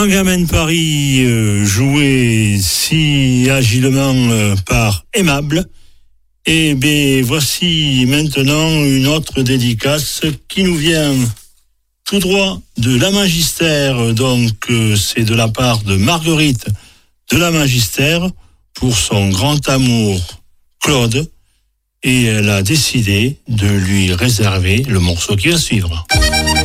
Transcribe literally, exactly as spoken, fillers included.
gamin de Paris, euh, joué si agilement euh, par Aimable. Et bien, voici maintenant une autre dédicace qui nous vient tout droit de la Magistère. Donc, euh, c'est de la part de Marguerite de la Magistère pour son grand amour Claude. Et elle a décidé de lui réserver le morceau qui va suivre.